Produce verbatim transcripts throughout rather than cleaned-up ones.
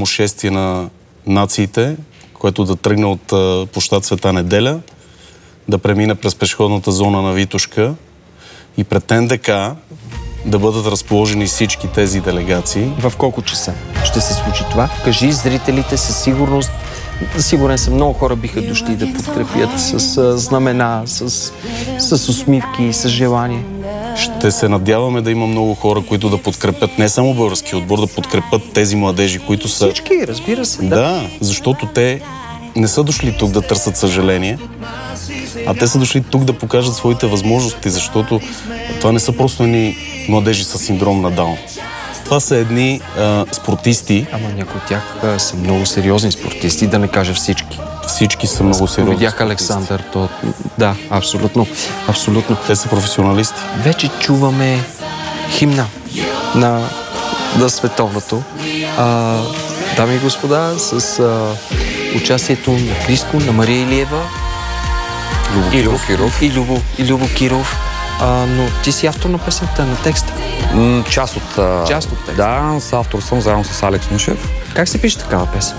голямо шествие на нациите, което да тръгне от а, площад Света Неделя, да премине през пешеходната зона на Витошка и пред НДК да бъдат разположени всички тези делегации. В колко часа ще се случи това? Кажи, зрителите със сигурност, сигурен съм, много хора биха дошли да подкрепят с а, знамена, с, с усмивки, с желание. Ще се надяваме да има много хора, които да подкрепят не само български отбор, да подкрепят тези младежи, които са... Всички, разбира се, да. Да, защото те не са дошли тук да търсят съжаление, а те са дошли тук да покажат своите възможности, защото това не са просто едни младежи с синдром на Даун. Това са едни а, спортисти. Ама някои от тях а, са много сериозни спортисти, да не кажа всички. Всички са много сериозни. Видях Александър, то... Да, абсолютно, абсолютно. Те са професионалисти. Вече чуваме химна на, на световното. А, дами и господа, с а, участието на Криско, на Мария Илиева и Любо Киров. И Любо, и Любо Киров. А, но ти си автор на песента, на текста. М, част от... А... Част от текста. Да, с автор съм заедно с Алекс Нушев. Как се пише такава песен?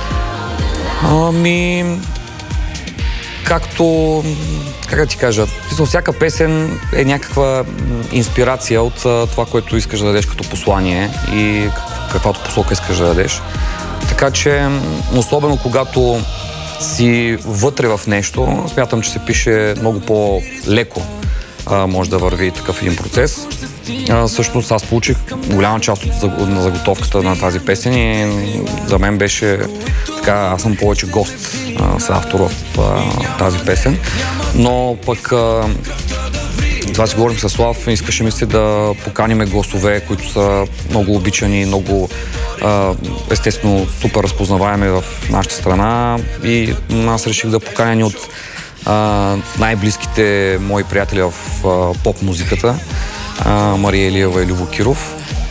Ами... Както... Как да ти кажа? Всяка песен е някаква инспирация от това, което искаш да дадеш като послание и каквато посока искаш да дадеш. Така че, особено когато си вътре в нещо, смятам, че се пише много по-леко. А, може да върви такъв един процес. А, всъщност аз получих голяма част от заготовката на тази песен и за мен беше така, аз съм повече гост а, с автор в а, тази песен. Но пък а, това си говорим с Слав, искаше ми се да поканиме гласове, които са много обичани, много а, естествено супер разпознаваеми в нашата страна и аз реших да поканя от Uh, най-близките мои приятели в uh, поп-музиката, uh, Мария Илиева и Любо Киров.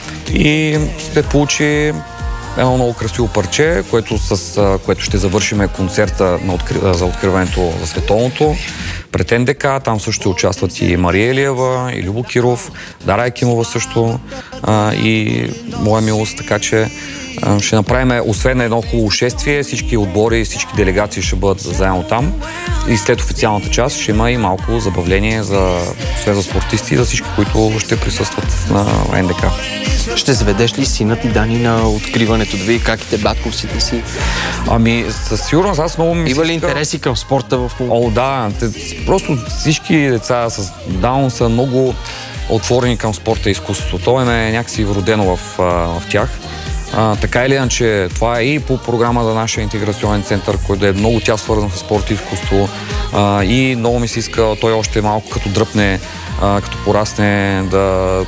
И ще получи едно много красиво парче, което, с, uh, което ще завършиме концерта на откри... за откриването за световното пред НДК. Там също ще участват и Мария Илиева, и Любо Киров, Дара Екимова също uh, и моя милост, така че ще направим, освен едно хубаво шествие, всички отбори, всички делегации ще бъдат заедно там и след официалната част ще има и малко забавление за, за спортисти и за всички, които ще присъстват на НДК. Ще заведеш ли синът и Дани на откриването, да види как и те батковците си? Ами, със сигурност аз много ми... Има ли интереси към спорта в момента? О, да. Просто всички деца с Даун са много отворени към спорта и изкуството. То е някакси вродено в, в тях. А, така или иначе, това е и по програма за нашия интеграционен център, който е много тя свързан с спорт и изкуство. А, и много ми се иска той още малко като дръпне, а, като порасне, да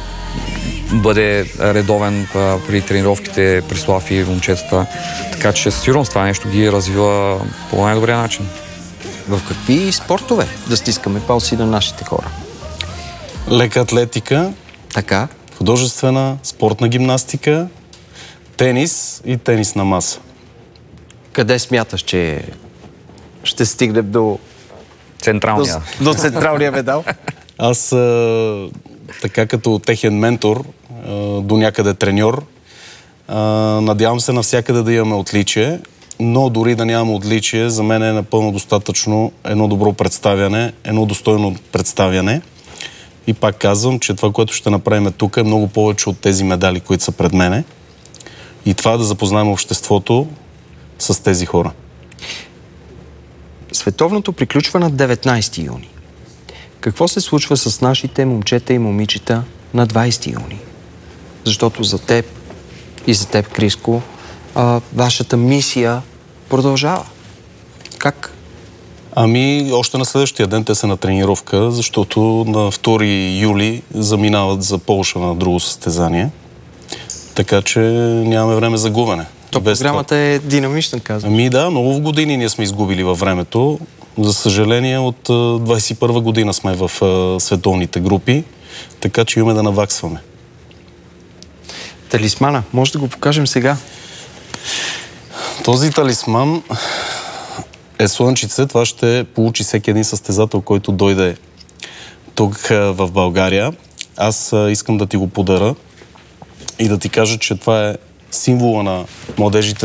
бъде редовен а, при тренировките при Слав и момчетата. Така че със сигурност това нещо ги развива по най-добрия начин. В какви спортове да стискаме палци на нашите хора? Лека атлетика, така, художествена, спортна гимнастика, тенис и тенис на маса. Къде смяташ, че ще стигнем до централния, до, до централния медал? Аз а, така като техен ментор, а, до някъде треньор, а, надявам се навсякъде да имаме отличие, но дори да нямаме отличие, за мен е напълно достатъчно едно добро представяне, едно достойно представяне. И пак казвам, че това, което ще направим тук е много повече от тези медали, които са пред мене. И това да запознаем обществото с тези хора. Световното приключва на деветнайсети юни. Какво се случва с нашите момчета и момичета на двайсети юни? Защото за теб и за теб, Криско, а, вашата мисия продължава. Как? Ами, още на следващия ден те са на тренировка, защото на втори юли заминават за Полша на друго състезание. Така че нямаме време за губене. То програмата е динамична, казвам. Ами да, много години ние сме изгубили във времето. За съжаление, от двайсет и първа година сме в световните групи, така че имаме да наваксваме. Талисмана, може да го покажем сега? Този талисман е слънчице. Това ще получи всеки един състезател, който дойде тук в България. Аз искам да ти го подаря и да ти кажа, че това е символа на младежите